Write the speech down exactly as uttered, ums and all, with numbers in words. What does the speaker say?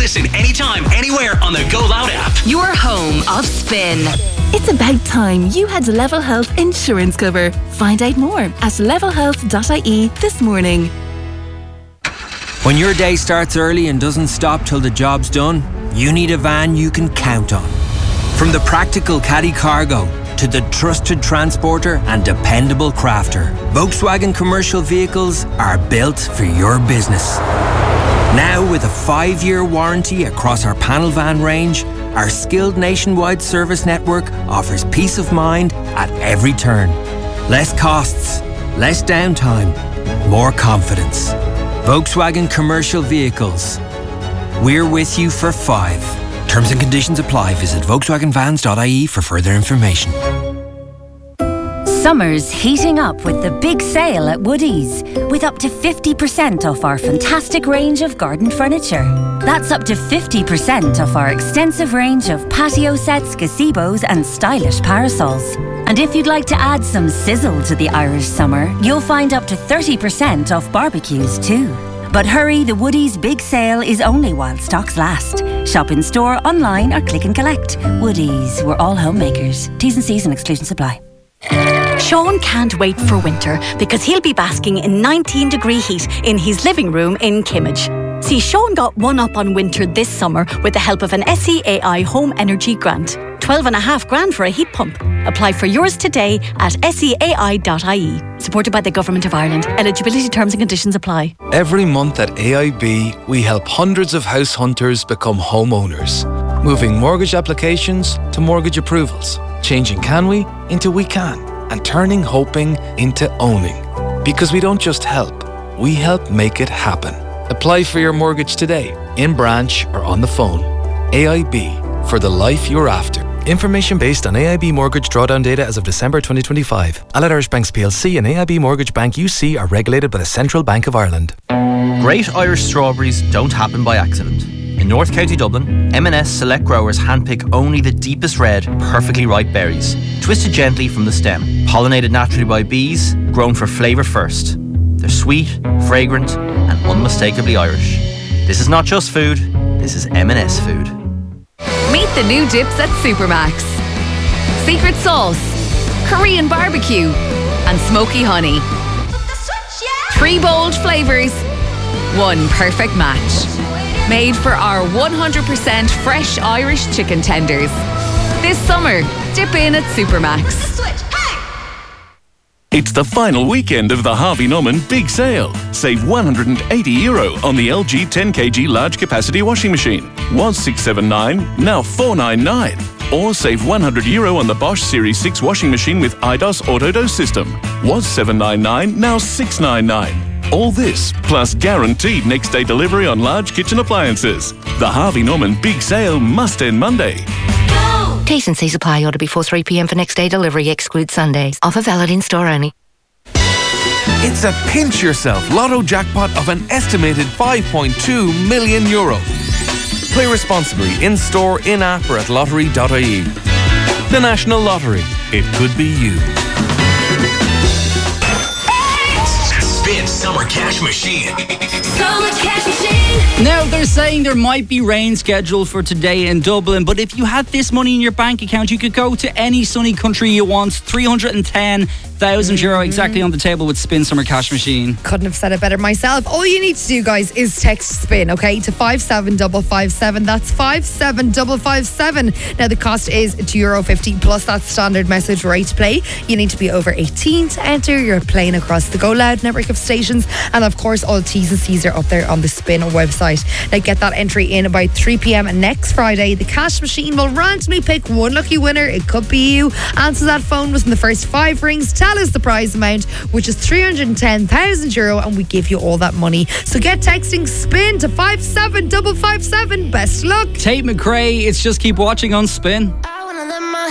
Listen anytime, anywhere on the Go Loud app. Your home of Spin. It's about time you had Level Health insurance cover. Find out more at level health dot I E this morning. When your day starts early and doesn't stop till the job's done, you need a van you can count on. From the practical caddy cargo to the trusted transporter and dependable crafter, Volkswagen Commercial Vehicles are built for your business. Now with a five-year warranty across our panel van range, our skilled nationwide service network offers peace of mind at every turn. Less costs, less downtime, more confidence. Volkswagen Commercial Vehicles. We're with you for five. Terms and conditions apply. Visit volkswagen vans dot I E for further information. Summer's heating up with the big sale at Woodies, with up to fifty percent off our fantastic range of garden furniture. That's up to fifty percent off our extensive range of patio sets, gazebos and stylish parasols. And if you'd like to add some sizzle to the Irish summer, you'll find up to thirty percent off barbecues too. But hurry, the Woodies big sale is only while stocks last. Shop in store, online or click and collect. Woodies, we're all homemakers. T's and C's and exclusions apply. Sean can't wait for winter because he'll be basking in nineteen degree heat in his living room in Kimmage. See, Sean got one up on winter this summer with the help of an S E A I Home Energy Grant. twelve and a half grand for a heat pump. Apply for yours today at S E A I dot I E. Supported by the Government of Ireland. Eligibility terms and conditions apply. Every month at A I B, we help hundreds of house hunters become homeowners. Moving mortgage applications to mortgage approvals. Changing can we into we can. And turning hoping into owning. Because we don't just help, we help make it happen. Apply for your mortgage today, in branch or on the phone. A I B, for the life you're after. Information based on A I B mortgage drawdown data as of December twenty twenty-five. Allied Irish Banks P L C and A I B Mortgage Bank U C are regulated by the Central Bank of Ireland. Great Irish strawberries don't happen by accident. In North County Dublin, M and S select growers handpick only the deepest red, perfectly ripe berries, twisted gently from the stem, pollinated naturally by bees, grown for flavour first. They're sweet, fragrant and unmistakably Irish. This is not just food, this is M and S food. Meet the new dips at Supermax. Secret sauce, Korean barbecue and smoky honey. Three bold flavours, one perfect match. Made for our one hundred percent fresh Irish chicken tenders. This summer, dip in at Supermax. It's the final weekend of the Harvey Norman Big Sale. Save one hundred eighty euro on the L G ten kilogram large capacity washing machine. Was six seventy-nine, now four ninety-nine. Or save one hundred euro on the Bosch Series six washing machine with I D O S Autodose system. Was seven ninety-nine, now six ninety-nine. All this, plus guaranteed next day delivery on large kitchen appliances. The Harvey Norman Big Sale must end Monday. T's and C's apply. Order before three p m for next day delivery. Exclude Sundays. Offer valid in store only. It's a pinch yourself lotto jackpot of an estimated five point two million euro. Play responsibly in store, in app or at lottery dot I E. The National Lottery. It could be you. Spin Summer Cash Machine. Summer Cash Machine. Now, they're saying there might be rain scheduled for today in Dublin, but if you had this money in your bank account, you could go to any sunny country you want. three hundred ten thousand euro exactly on the table with Spin Summer Cash Machine. Couldn't have said it better myself. All you need to do, guys, is text SPIN, okay, to five seven five five seven. That's five seven five five seven. Now, the cost is two euro fifty plus that standard message rate to play. You need to be over eighteen to enter. You're playing across the Go Loud network of stations. And, of course, all T's and C's are up there on the Spin website. Now, get that entry in by three p m next Friday. The cash machine will randomly pick one lucky winner. It could be you. Answer that phone within the first five rings. Tell us the prize amount, which is three hundred ten thousand euro, and we give you all that money. So get texting SPIN to five seven five five seven. Best luck. Tate McRae, it's just keep watching on Spin.